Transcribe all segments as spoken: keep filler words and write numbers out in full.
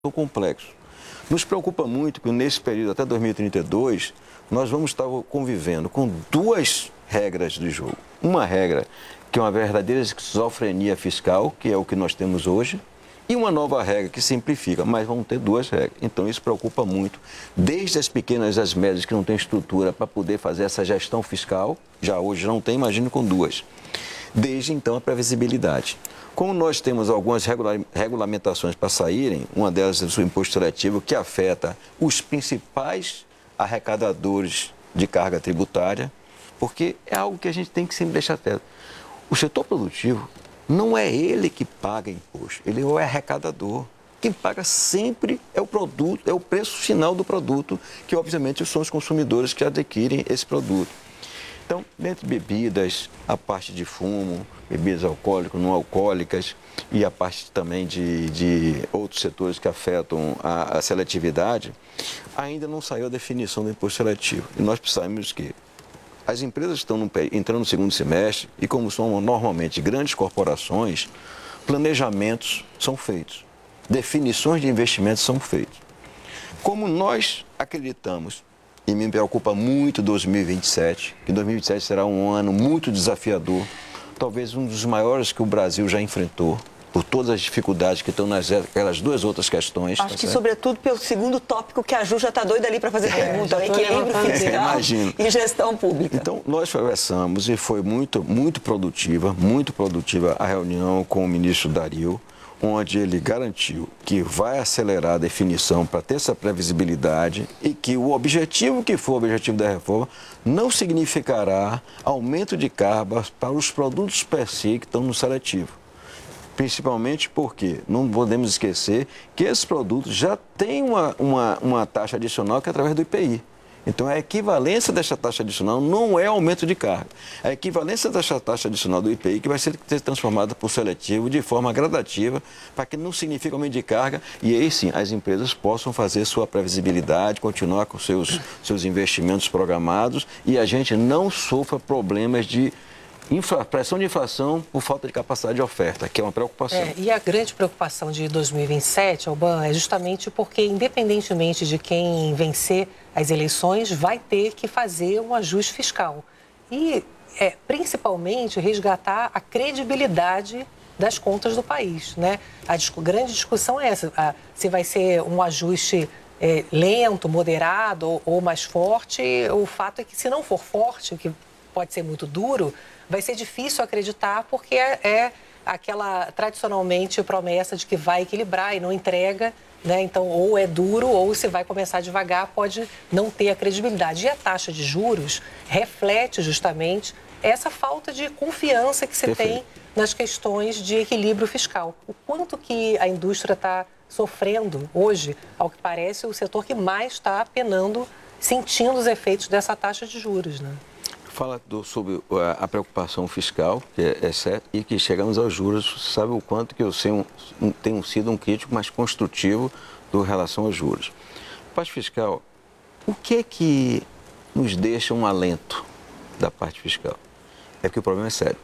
complexo. Nos preocupa muito que nesse período, até dois mil e trinta e dois, nós vamos estar convivendo com duas regras de jogo. Uma regra que é uma verdadeira esquizofrenia fiscal, que é o que nós temos hoje, e uma nova regra que simplifica, mas vão ter duas regras. Então isso preocupa muito, desde as pequenas às médias que não têm estrutura para poder fazer essa gestão fiscal, já hoje não tem, imagino com duas. Desde então a previsibilidade. Como nós temos algumas regula regulamentações para saírem, uma delas é o imposto seletivo, que afeta os principais arrecadadores de carga tributária, porque é algo que a gente tem que sempre deixar certo. O setor produtivo não é ele que paga imposto, ele é o arrecadador. Quem paga sempre é o produto, é o preço final do produto, que obviamente são os consumidores que adquirem esse produto. Então, dentre bebidas, a parte de fumo, bebidas alcoólicas, não alcoólicas e a parte também de, de outros setores que afetam a, a seletividade, ainda não saiu a definição do imposto seletivo. E nós precisamos que as empresas estão no, entrando no segundo semestre e, como são normalmente grandes corporações, planejamentos são feitos, definições de investimentos são feitas. Como nós acreditamos, e me preocupa muito dois mil e vinte e sete, que dois mil e vinte e sete será um ano muito desafiador, talvez um dos maiores que o Brasil já enfrentou, por todas as dificuldades que estão naquelas duas outras questões. Acho tá que, certo? sobretudo, pelo segundo tópico que a Ju já está doida ali para fazer é, pergunta, o equilíbrio fiscal é, e gestão pública. Então, nós conversamos e foi muito, muito produtiva, muito produtiva a reunião com o ministro Dario, onde ele garantiu que vai acelerar a definição para ter essa previsibilidade e que o objetivo que for o objetivo da reforma não significará aumento de cargas para os produtos per se que estão no seletivo. Principalmente porque não podemos esquecer que esses produtos já têm uma, uma, uma taxa adicional que é através do I P I. Então, a equivalência dessa taxa adicional não é aumento de carga. A equivalência dessa taxa adicional do I P I que vai ser transformada por seletivo de forma gradativa, para que não signifique aumento de carga e aí sim as empresas possam fazer sua previsibilidade, continuar com seus, seus investimentos programados e a gente não sofra problemas de Infla, pressão de inflação por falta de capacidade de oferta, que é uma preocupação. É, e a grande preocupação de dois mil e vinte e sete, Alban, é justamente porque, independentemente de quem vencer as eleições, vai ter que fazer um ajuste fiscal. E, é, principalmente, resgatar a credibilidade das contas do país, né? A discu- grande discussão é essa, a, se vai ser um ajuste é, lento, moderado ou, ou mais forte. O fato é que, se não for forte, o que pode ser muito duro, vai ser difícil acreditar porque é, é aquela, tradicionalmente, promessa de que vai equilibrar e não entrega, né? Então, ou é duro ou se vai começar devagar, pode não ter a credibilidade. E a taxa de juros reflete justamente essa falta de confiança que se Perfeito. tem nas questões de equilíbrio fiscal. O quanto que a indústria está sofrendo hoje, ao que parece, o setor que mais está penando, sentindo os efeitos dessa taxa de juros, né? Fala do, sobre a, a preocupação fiscal, que é, é certo, e que chegamos aos juros. Você sabe o quanto que eu sei um, um, tenho sido um crítico mais construtivo do relação aos juros. Parte fiscal, o que é que nos deixa um alento da parte fiscal? É que o problema é sério.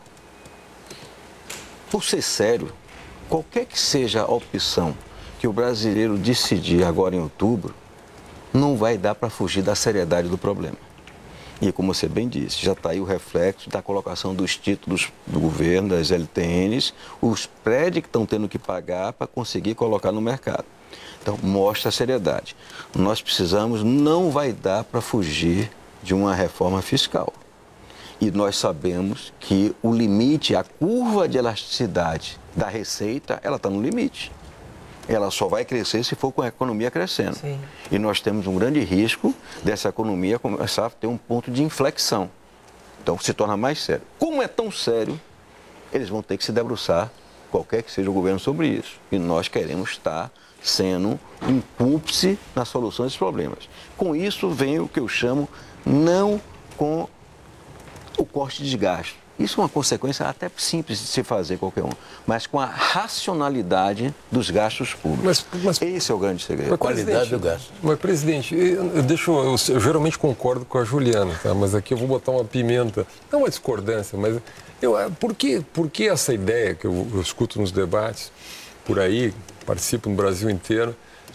Por ser sério, qualquer que seja a opção que o brasileiro decidir agora em outubro, não vai dar para fugir da seriedade do problema. E como você bem disse, já está aí o reflexo da colocação dos títulos do governo, das L T Ns, os prédios que estão tendo que pagar para conseguir colocar no mercado. Então, mostra a seriedade. Nós precisamos, não vai dar para fugir de uma reforma fiscal. E nós sabemos que o limite, a curva de elasticidade da receita, ela está no limite. Ela só vai crescer se for com a economia crescendo. Sim. E nós temos um grande risco dessa economia começar a ter um ponto de inflexão. Então, se torna mais sério. Como é tão sério, eles vão ter que se debruçar, qualquer que seja o governo, sobre isso. E nós queremos estar sendo um cúmplice na solução desses problemas. Com isso, vem o que eu chamo, não com o corte de gasto. Isso é uma consequência até simples de se fazer qualquer um, mas com a racionalidade dos gastos públicos. Mas, mas, Esse é o grande segredo. A qualidade do gasto. Mas, presidente, eu, eu, deixo, eu, eu geralmente concordo com a Juliana, tá? Mas aqui eu vou botar uma pimenta, não uma discordância, mas eu, por, que, por que essa ideia que eu, eu escuto nos debates por aí, participo no Brasil inteiro,